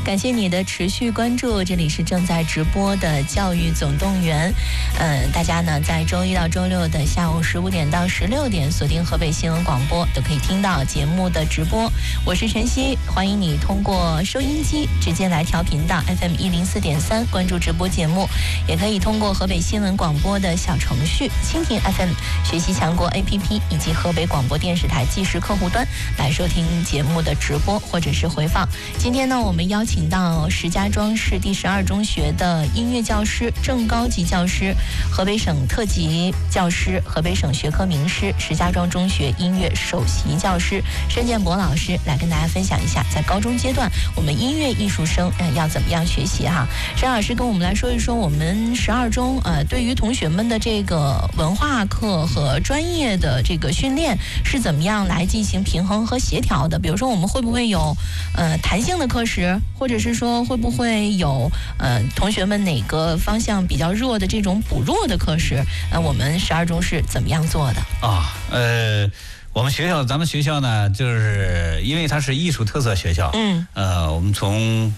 感谢你的持续关注，这里是正在直播的教育总动员。大家呢在周一到周六的下午15点到16点锁定河北新闻广播，都可以听到节目的直播。我是晨曦，欢迎你通过收音机直接来调频道 FM 104.3关注直播节目，也可以通过河北新闻广播的小程序蜻蜓 FM、学习强国 APP 以及河北广播电视台即时客户端来收听节目的直播或者是回放。今天呢，我们邀请到石家庄市第12中学的音乐教师、正高级教师、河北省特级教师、河北省学科名师、石家庄中学音乐首席教师申建博老师来跟大家分享一下，在高中阶段我们音乐艺术生要怎么样学习哈。申老师跟我们来说一说，我们12中对于同学们的这个文化课和专业的这个训练是怎么样来进行平衡和协调的。比如说我们会不会有弹性的课时，或者是说会不会有同学们哪个方向比较弱的这种补弱的课时，我们12中是怎么样做的啊？咱们学校呢，就是因为它是艺术特色学校，我们从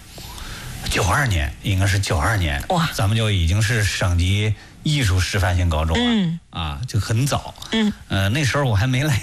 92年，应该是92年，哇，咱们就已经是省级艺术示范性高中了，就很早，那时候我还没来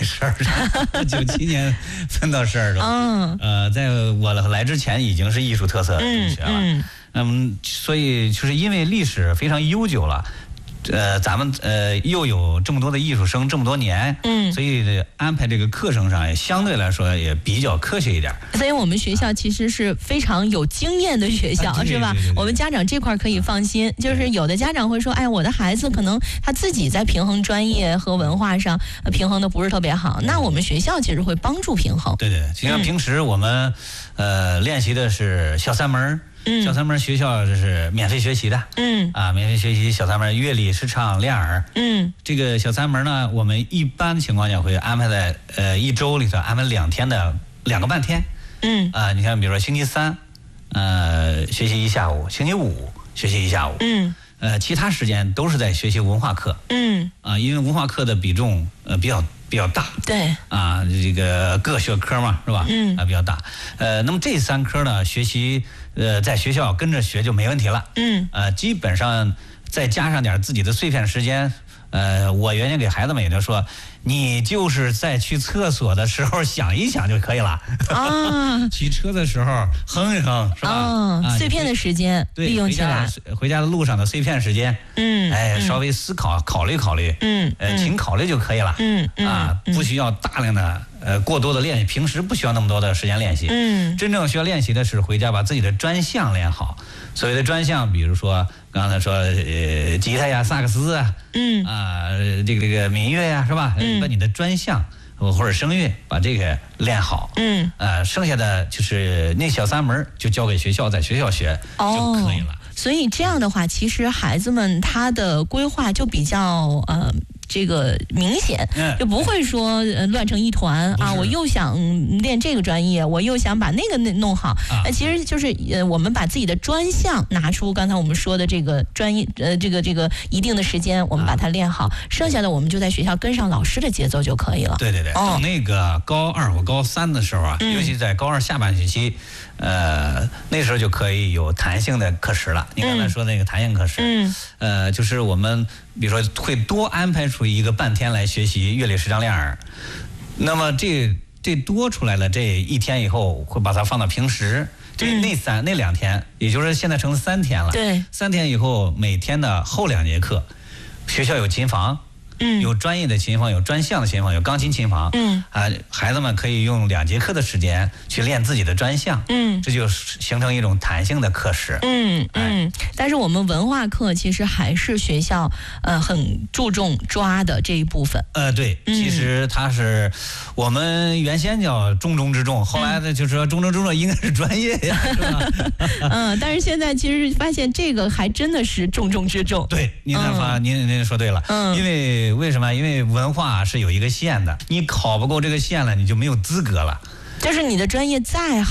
12，97年分到12中，在我来之前已经是艺术特色中学了，所以就是因为历史非常悠久了。咱们又有这么多的艺术生这么多年，所以安排这个课程上也相对来说也比较科学一点。 所以我们学校其实是非常有经验的学校，是吧？我们家长这块可以放心。就是有的家长会说，哎，我的孩子可能他自己在平衡专业和文化上平衡的不是特别好，那我们学校其实会帮助平衡。 对，就像平时我们练习的是小三门。小三门学校这是免费学习的，免费学习小三门乐理、视唱、练耳，这个小三门呢，我们一般情况下会安排在一周里头安排2天的2个半天，你看，比如说星期3，学习一下午，星期5学习一下午，其他时间都是在学习文化课，因为文化课的比重比较大，对，这个各学科嘛，是吧？比较大，那么这3科呢，学习在学校跟着学就没问题了，基本上再加上点自己的碎片时间，我原先给孩子们也就说，你就是在去厕所的时候想一想就可以了，骑车的时候哼一哼，是吧？ 碎片的时间利用起来， 回家的路上的碎片时间，稍微思考考虑，勤考虑就可以了，不需要大量的过多的练习，平时不需要那么多的时间练习，真正需要练习的是回家把自己的专项练好。所谓的专项，比如说刚才说吉他呀、萨克斯啊，这个民乐呀，是吧？把你的专项或者声乐把这个练好，剩下的就是那小3门就交给学校，在学校学就可以了。 所以这样的话，其实孩子们他的规划就比较这个明显，就不会说乱成一团啊！我又想练这个专业，我又想把那个弄好。其实就是我们把自己的专项拿出，刚才我们说的这个专业这个一定的时间，我们把它练好，剩下的我们就在学校跟上老师的节奏就可以了。 对，等那个高2或高3的时候啊，尤其在高2下半学期，那时候就可以有弹性的课时了。你刚才说那个弹性课时，就是我们比如说会多安排出一个半天来学习乐理、视唱、练耳，那么这多出来了这1天以后，会把它放到平时，那2天，也就是现在成3天了。对，3天以后，每天的后2节课，学校有琴房。有专业的琴房，有专项的琴房，有钢琴琴房，孩子们可以用2节课的时间去练自己的专项，这就形成一种弹性的课时， 但是我们文化课其实还是学校很注重抓的这一部分， 对，其实它是我们原先叫重中之重，后来呢就说重中之重应该是专业呀，是吧？ 但是现在其实发现这个还真的是重中之重。 对，您说对了，为什么？因为文化是有一个线的，你考不够这个线了，你就没有资格了。 就是你的专业再好，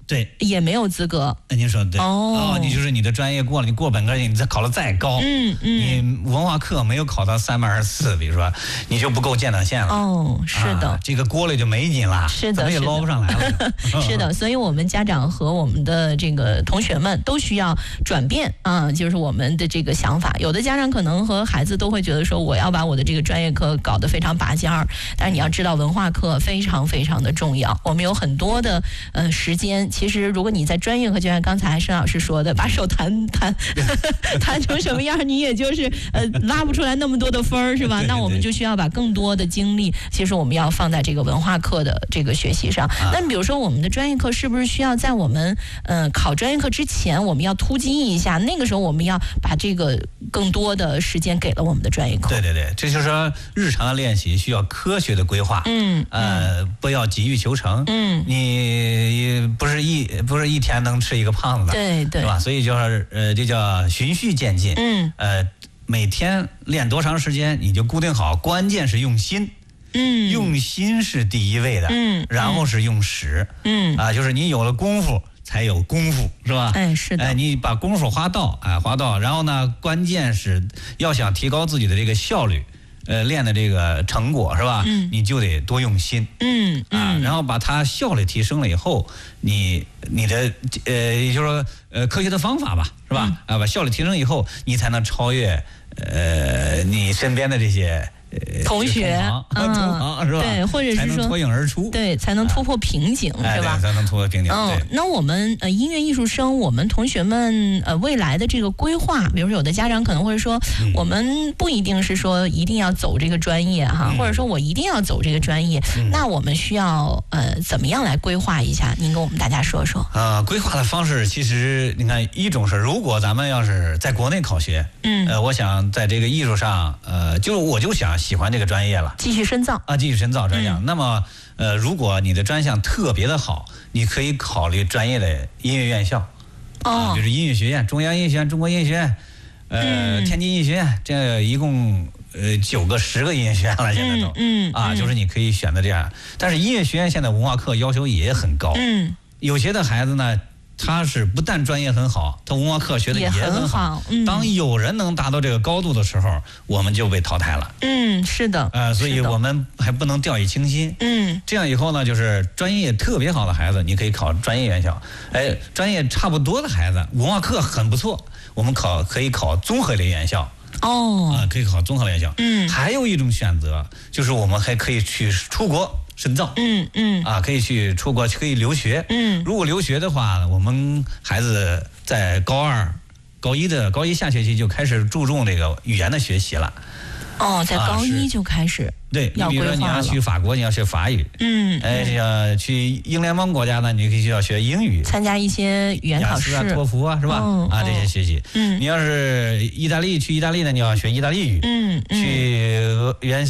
对， 也没有资格。 您说的对。你就是你的专业过了，你过本科，你再考了再高，你文化课没有考到324，比如说你就不够建档线了。 是的， 这个锅里就没你了， 是的， 怎么也捞不上来了。 是的，所以我们家长和我们的这个同学们都需要转变就是我们的这个想法。有的家长可能和孩子都会觉得说，我要把我的这个专业课搞得非常拔尖儿，但是你要知道，文化课非常非常的重要。我们有很多的时间，其实如果你在专业课，就像刚才申老师说的，把手弹成什么样，你也就是拉不出来那么多的分儿，是吧？那我们就需要把更多的精力，其实我们要放在这个文化课的这个学习上。那比如说我们的专业课是不是需要在我们考专业课之前，我们要突击一下？那个时候我们要把这个更多的时间给了我们的专业课。 对，这就是说日常的练习需要科学的规划。不要急于求成。你不是一天能吃一个胖子的， 对， 是吧？所以就是这叫循序渐进。每天练多长时间你就固定好，关键是用心。用心是第一位的。然后是用时。就是你有了功夫才有功夫，是吧？ 是的。 你把功夫花到，然后呢，关键是要想提高自己的这个效率，练的这个成果，是吧？你就得多用心。然后把它效率提升了以后，你的也就是说科学的方法吧，是吧？把效率提升以后，你才能超越你身边的这些同学同行是吧？ 对，或者是说才能脱颖而出， 对，才能突破瓶颈，是吧？ 才能突破瓶颈。 那我们音乐艺术生，我们同学们未来的这个规划，比如说有的家长可能会说，我们不一定是说一定要走这个专业哈，或者说我一定要走这个专业，那我们需要怎么样来规划一下？您跟我们大家说说。 规划的方式其实你看，一种是如果咱们要是在国内考学，我想在这个艺术上，我就想喜欢这个专业了， 继续深造继续深造专项。那么如果你的专项特别的好，你可以考虑专业的音乐院校，比如音乐学院、中央音乐学院、中国音乐学院、天津音乐学院，这一共9个、10个音乐学院了，现在都就是你可以选择这样。但是音乐学院现在文化课要求也很高，有些的孩子呢，他是不但专业很好，他文化课学的也很好。当有人能达到这个高度的时候，我们就被淘汰了。 是的。 所以我们还不能掉以轻心。这样以后呢，就是专业特别好的孩子，你可以考专业院校。专业差不多的孩子，文化课很不错，我们可以考综合类院校。可以考综合类院校。还有一种选择就是我们还可以去出国深造。可以去出国，可以留学。如果留学的话，我们孩子在高2、高1下学期就开始注重这个语言的学习了。 在高1就开始。 对，你比如说你要去法国，你要学法语。去英联邦国家呢，你可以要学英语， 参加一些语言考试， 雅思托福是吧？这些学习。你要是去意大利呢，你要学意大利语。去